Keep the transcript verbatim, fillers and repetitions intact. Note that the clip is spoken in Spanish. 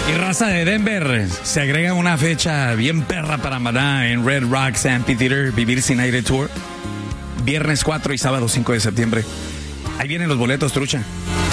Y raza de Denver, se agrega una fecha bien perra para Maná en Red Rocks Amphitheater, Vivir Sin Aire Tour. Viernes cuatro y sábado cinco de septiembre. Ahí vienen los boletos, trucha.